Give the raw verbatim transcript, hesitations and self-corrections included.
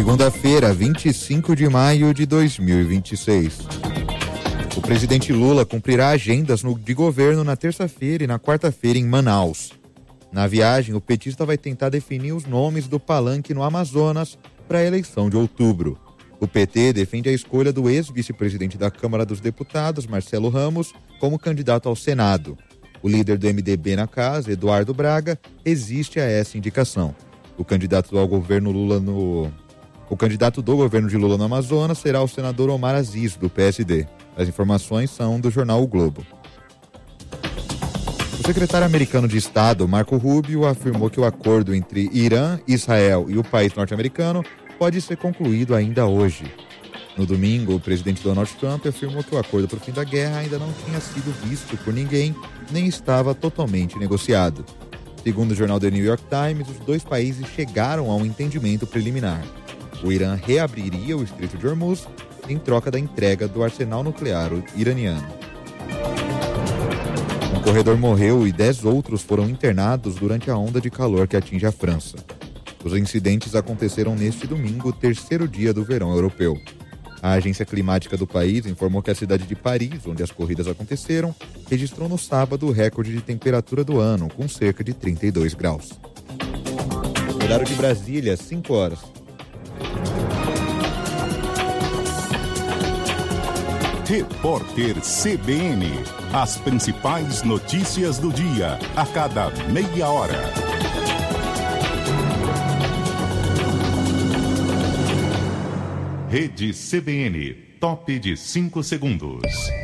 Segunda-feira, vinte e cinco de maio de dois mil e vinte e seis. O presidente Lula cumprirá agendas no, de governo na terça-feira e na quarta-feira em Manaus. Na viagem, o petista vai tentar definir os nomes do palanque no Amazonas para a eleição de outubro. O P T defende a escolha do ex-vice-presidente da Câmara dos Deputados, Marcelo Ramos, como candidato ao Senado. O líder do M D B na casa, Eduardo Braga, resiste a essa indicação. O candidato ao governo Lula no... O candidato do governo de Lula no Amazonas será o senador Omar Aziz, do P S D. As informações são do jornal O Globo. O secretário americano de Estado, Marco Rubio, afirmou que o acordo entre Irã, Israel e o país norte-americano pode ser concluído ainda hoje. No domingo, o presidente Donald Trump afirmou que o acordo para o fim da guerra ainda não tinha sido visto por ninguém, nem estava totalmente negociado. Segundo o jornal The New York Times, os dois países chegaram a um entendimento preliminar. O Irã reabriria o Estreito de Hormuz em troca da entrega do arsenal nuclear iraniano. Um corredor morreu e dez outros foram internados durante a onda de calor que atinge a França. Os incidentes aconteceram neste domingo, terceiro dia do verão europeu. A agência climática do país informou que a cidade de Paris, onde as corridas aconteceram, registrou no sábado o recorde de temperatura do ano, com cerca de trinta e dois graus. Horário de Brasília, cinco horas. Repórter C B N. As principais notícias do dia, a cada meia hora. Rede C B N, top de cinco segundos.